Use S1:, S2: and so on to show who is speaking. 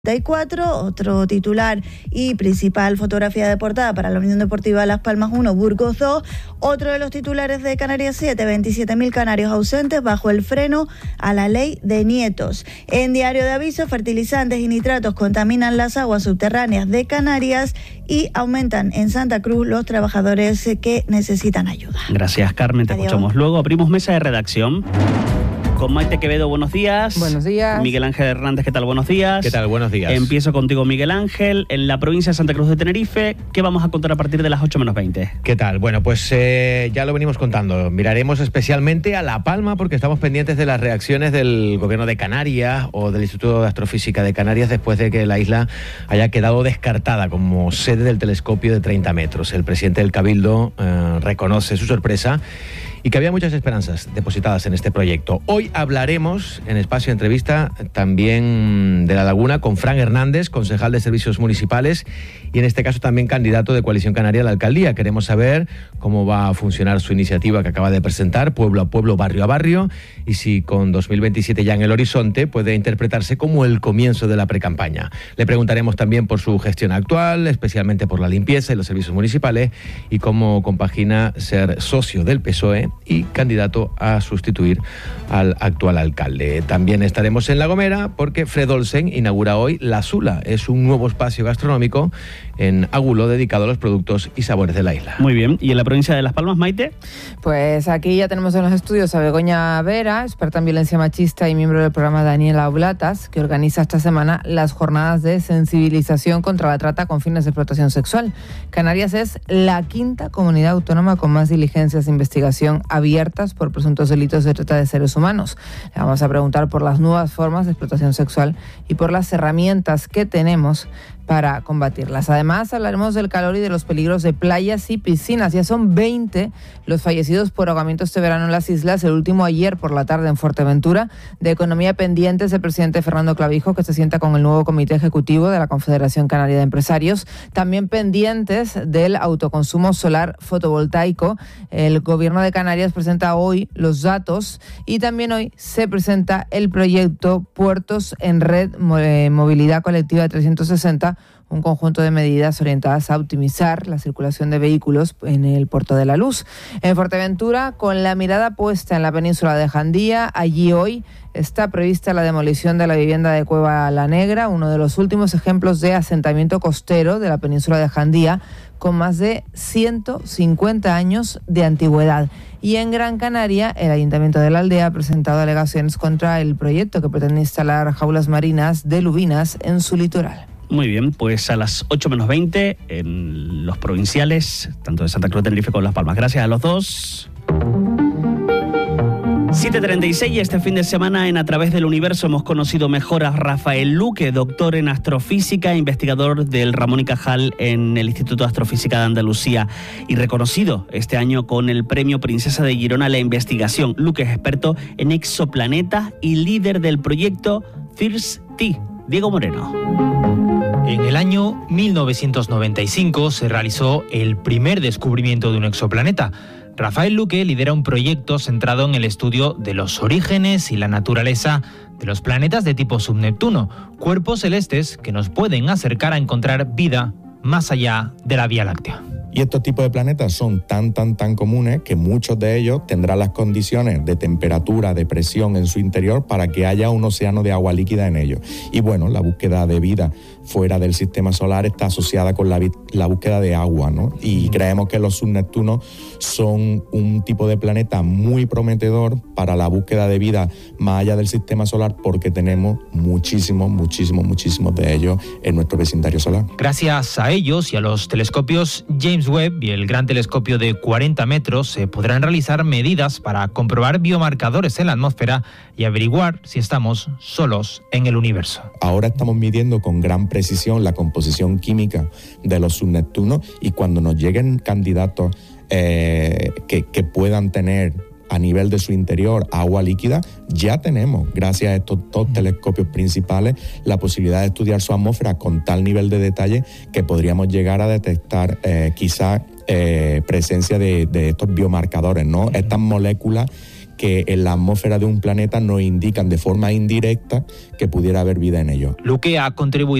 S1: Otro titular y principal fotografía de portada para la Unión Deportiva Las Palmas 1, Burgos 2. Otro de los titulares de Canarias 7, 27.000 canarios ausentes bajo el freno a la ley de nietos. En Diario de Aviso, fertilizantes y nitratos contaminan las aguas subterráneas de Canarias y aumentan en Santa Cruz los trabajadores que necesitan ayuda.
S2: Gracias, Carmen, te escuchamos luego. Abrimos mesa de redacción con Maite Quevedo, buenos días.
S3: Buenos días.
S2: Miguel Ángel Hernández, ¿qué tal? Buenos días.
S4: ¿Qué tal? Buenos días.
S2: Empiezo contigo, Miguel Ángel. En la provincia de Santa Cruz de Tenerife, ¿qué vamos a contar a partir de las 8 menos 20?
S4: ¿Qué tal? Bueno, pues ya lo venimos contando. Miraremos especialmente a La Palma porque estamos pendientes de las reacciones del Gobierno de Canarias o del Instituto de Astrofísica de Canarias después de que la isla haya quedado descartada como sede del telescopio de 30 metros. El presidente del Cabildo reconoce su sorpresa y que había muchas esperanzas depositadas en este proyecto. Hoy hablaremos en Espacio de Entrevista también de La Laguna con Fran Hernández, concejal de Servicios Municipales y en este caso también candidato de Coalición Canaria a la alcaldía. Queremos saber cómo va a funcionar su iniciativa que acaba de presentar, pueblo a pueblo, barrio a barrio, y si con 2027 ya en el horizonte puede interpretarse como el comienzo de la precampaña. Le preguntaremos también por su gestión actual, especialmente por la limpieza y los servicios municipales, y cómo compagina ser socio del PSOE y candidato a sustituir al actual alcalde. También estaremos en La Gomera porque Fred Olsen inaugura hoy La Sula. Es un nuevo espacio gastronómico en Águlo dedicado a los productos y sabores de la isla.
S2: Muy bien. ¿Y en la provincia de Las Palmas, Maite?
S3: Pues aquí ya tenemos en los estudios a Begoña Vera, experta en violencia machista y miembro del programa Daniela Oblatas, que organiza esta semana las jornadas de sensibilización contra la trata con fines de explotación sexual. Canarias es la quinta comunidad autónoma con más diligencias de investigación abiertas por presuntos delitos de trata de seres humanos. Le vamos a preguntar por las nuevas formas de explotación sexual y por las herramientas que tenemos para combatirlas. Además, hablaremos del calor y de los peligros de playas y piscinas. Ya son 20 los fallecidos por ahogamiento este verano en las islas, el último ayer por la tarde en Fuerteventura. De economía pendientes, el presidente Fernando Clavijo, que se sienta con el nuevo comité ejecutivo de la Confederación Canaria de Empresarios. También pendientes del autoconsumo solar fotovoltaico. El Gobierno de Canarias presenta hoy los datos y también hoy se presenta el proyecto Puertos en Red, Movilidad Colectiva de 360, un conjunto de medidas orientadas a optimizar la circulación de vehículos en el Puerto de la Luz. En Fuerteventura, con la mirada puesta en la península de Jandía, allí hoy está prevista la demolición de la vivienda de Cueva La Negra, uno de los últimos ejemplos de asentamiento costero de la península de Jandía, con más de 150 años de antigüedad. Y en Gran Canaria, el Ayuntamiento de la Aldea ha presentado alegaciones contra el proyecto que pretende instalar jaulas marinas de lubinas en su litoral.
S2: Muy bien, pues a las 8 menos 20 en los provinciales, tanto de Santa Cruz de Tenerife como Las Palmas. Gracias a los dos. 7:36 y este fin de semana en A Través del Universo hemos conocido mejor a Rafael Luque, doctor en astrofísica, investigador del Ramón y Cajal en el Instituto de Astrofísica de Andalucía y reconocido este año con el Premio Princesa de Girona a la investigación. Luque es experto en exoplanetas y líder del proyecto FIRST. Diego Moreno.
S5: En el año 1995 se realizó el primer descubrimiento de un exoplaneta. Rafael Luque lidera un proyecto centrado en el estudio de los orígenes y la naturaleza de los planetas de tipo subneptuno, cuerpos celestes que nos pueden acercar a encontrar vida más allá de la Vía Láctea.
S6: Y estos tipos de planetas son tan comunes que muchos de ellos tendrán las condiciones de temperatura, de presión en su interior para que haya un océano de agua líquida en ellos. Y bueno, la búsqueda de vida fuera del sistema solar está asociada con la búsqueda de agua, ¿no? Y creemos que los subneptunos son un tipo de planeta muy prometedor para la búsqueda de vida más allá del sistema solar porque tenemos muchísimos de ellos en nuestro vecindario solar.
S5: Gracias a ellos y a los telescopios James Webb y el Gran Telescopio de 40 metros se podrán realizar medidas para comprobar biomarcadores en la atmósfera y averiguar si estamos solos en el universo.
S6: Ahora estamos midiendo con gran precisión la composición química de los subneptunos y cuando nos lleguen candidatos que puedan tener a nivel de su interior agua líquida, ya tenemos, gracias a estos dos telescopios principales, la posibilidad de estudiar su atmósfera con tal nivel de detalle que podríamos llegar a detectar quizás presencia de estos biomarcadores, ¿no? Estas moléculas que en la atmósfera de un planeta nos indican de forma indirecta que pudiera haber vida en ello.
S5: Luque ha contribuido